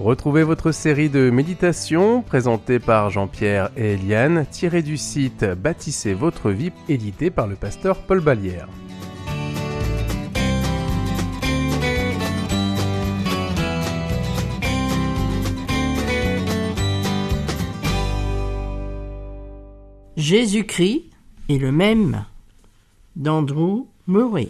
Retrouvez votre série de méditations présentée par Jean-Pierre et Eliane, tirée du site Bâtissez votre vie, édité par le pasteur Paul Ballière. Jésus-Christ est le même, d'Andrew Murray.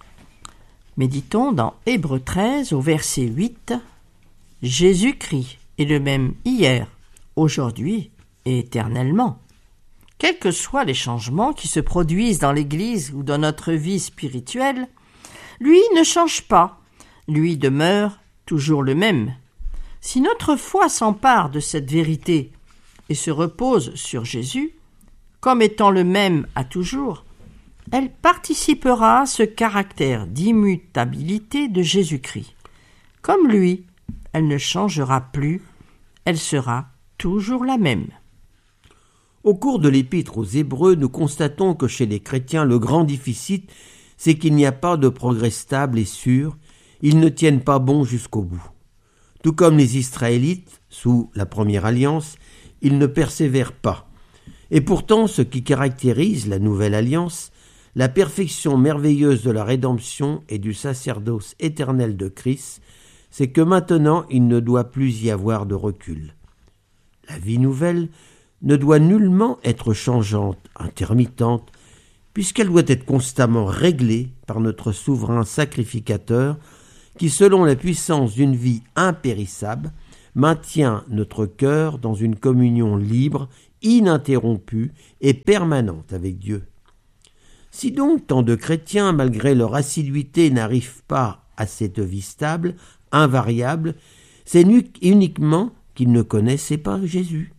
Méditons dans Hébreux 13 au verset 8. Jésus-Christ est le même hier, aujourd'hui et éternellement. Quels que soient les changements qui se produisent dans l'Église ou dans notre vie spirituelle, lui ne change pas, lui demeure toujours le même. Si notre foi s'empare de cette vérité et se repose sur Jésus, comme étant le même à toujours, elle participera à ce caractère d'immutabilité de Jésus-Christ. Comme lui, elle ne changera plus, elle sera toujours la même. Au cours de l'épître aux Hébreux, nous constatons que chez les chrétiens, le grand déficit, c'est qu'il n'y a pas de progrès stable et sûr, ils ne tiennent pas bon jusqu'au bout. Tout comme les Israélites, sous la première alliance, ils ne persévèrent pas. Et pourtant, ce qui caractérise la nouvelle alliance, la perfection merveilleuse de la rédemption et du sacerdoce éternel de Christ, c'est que maintenant il ne doit plus y avoir de recul. La vie nouvelle ne doit nullement être changeante, intermittente, puisqu'elle doit être constamment réglée par notre souverain sacrificateur qui, selon la puissance d'une vie impérissable, maintient notre cœur dans une communion libre, ininterrompue et permanente avec Dieu. Si donc tant de chrétiens, malgré leur assiduité, n'arrivent pas à cette vie stable, invariable, c'est uniquement qu'ils ne connaissaient pas Jésus.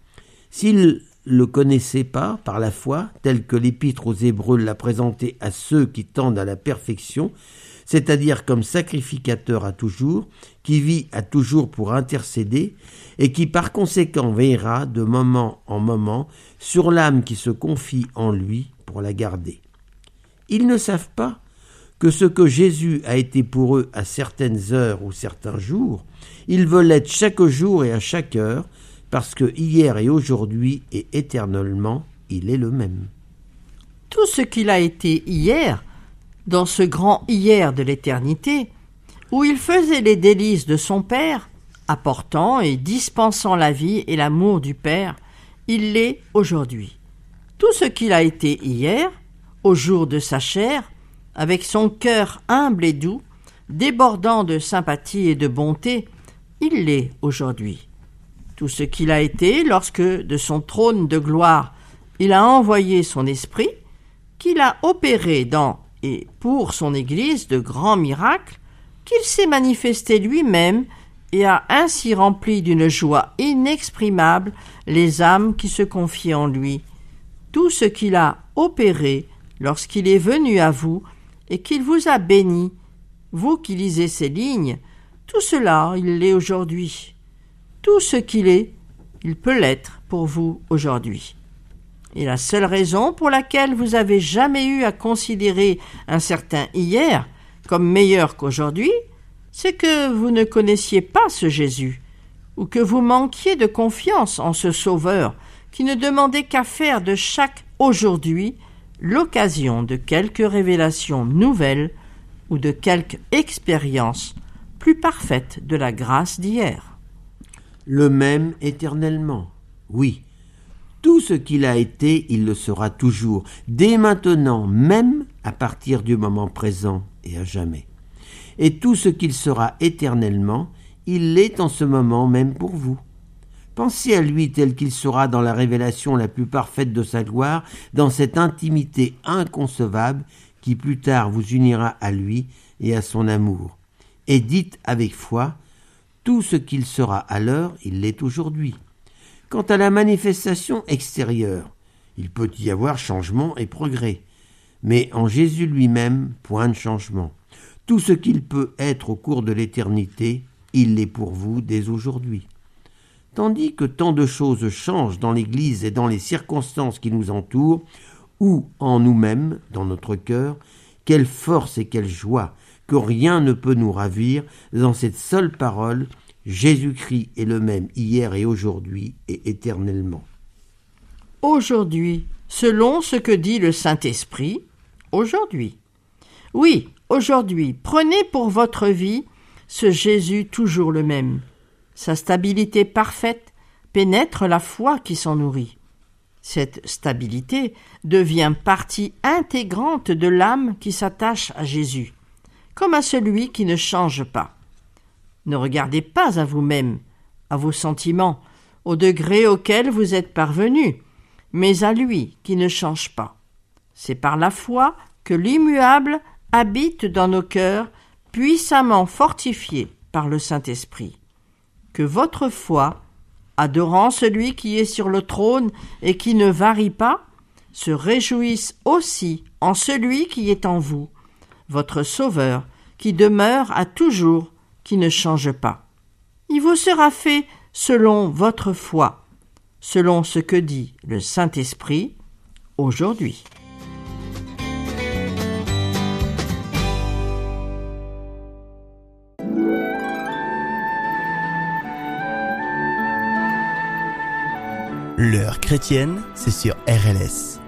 S'ils le connaissaient pas par la foi, tel que l'Épître aux Hébreux l'a présenté à ceux qui tendent à la perfection, c'est-à-dire comme sacrificateur à toujours, qui vit à toujours pour intercéder, et qui par conséquent veillera de moment en moment sur l'âme qui se confie en lui pour la garder. Ils ne savent pas que ce que Jésus a été pour eux à certaines heures ou certains jours, ils veulent être chaque jour et à chaque heure, parce que hier et aujourd'hui et éternellement, il est le même. Tout ce qu'il a été hier, dans ce grand hier de l'éternité, où il faisait les délices de son Père, apportant et dispensant la vie et l'amour du Père, il l'est aujourd'hui. Tout ce qu'il a été hier, au jour de sa chair, avec son cœur humble et doux, débordant de sympathie et de bonté, il l'est aujourd'hui. Tout ce qu'il a été lorsque, de son trône de gloire, il a envoyé son esprit, qu'il a opéré dans et pour son Église de grands miracles, qu'il s'est manifesté lui-même et a ainsi rempli d'une joie inexprimable les âmes qui se confiaient en lui. Tout ce qu'il a opéré lorsqu'il est venu à vous et qu'il vous a béni, vous qui lisez ces lignes, tout cela, il l'est aujourd'hui. Tout ce qu'il est, il peut l'être pour vous aujourd'hui. Et la seule raison pour laquelle vous avez jamais eu à considérer un certain hier comme meilleur qu'aujourd'hui, c'est que vous ne connaissiez pas ce Jésus, ou que vous manquiez de confiance en ce Sauveur qui ne demandait qu'à faire de chaque aujourd'hui l'occasion de quelque révélation nouvelle ou de quelque expérience plus parfaite de la grâce d'hier. Le même éternellement, oui. Tout ce qu'il a été, il le sera toujours, dès maintenant, même à partir du moment présent et à jamais. Et tout ce qu'il sera éternellement, il l'est en ce moment même pour vous. Pensez à lui tel qu'il sera dans la révélation la plus parfaite de sa gloire, dans cette intimité inconcevable qui plus tard vous unira à lui et à son amour. Et dites avec foi, tout ce qu'il sera alors, il l'est aujourd'hui. Quant à la manifestation extérieure, il peut y avoir changement et progrès, mais en Jésus lui-même, point de changement. Tout ce qu'il peut être au cours de l'éternité, il l'est pour vous dès aujourd'hui. Tandis que tant de choses changent dans l'Église et dans les circonstances qui nous entourent, ou en nous-mêmes, dans notre cœur, quelle force et quelle joie, que rien ne peut nous ravir dans cette seule parole Jésus-Christ est le même hier et aujourd'hui et éternellement. Aujourd'hui, selon ce que dit le Saint-Esprit, aujourd'hui. Oui, aujourd'hui, prenez pour votre vie ce Jésus toujours le même. Sa stabilité parfaite pénètre la foi qui s'en nourrit. Cette stabilité devient partie intégrante de l'âme qui s'attache à Jésus, comme à celui qui ne change pas. Ne regardez pas à vous-même, à vos sentiments, au degré auquel vous êtes parvenu, mais à lui qui ne change pas. C'est par la foi que l'immuable habite dans nos cœurs, puissamment fortifié par le Saint-Esprit. Que votre foi, adorant celui qui est sur le trône et qui ne varie pas, se réjouisse aussi en celui qui est en vous, votre Sauveur, qui demeure à toujours, qui ne change pas. Il vous sera fait selon votre foi, selon ce que dit le Saint-Esprit aujourd'hui. L'heure chrétienne, c'est sur RLS.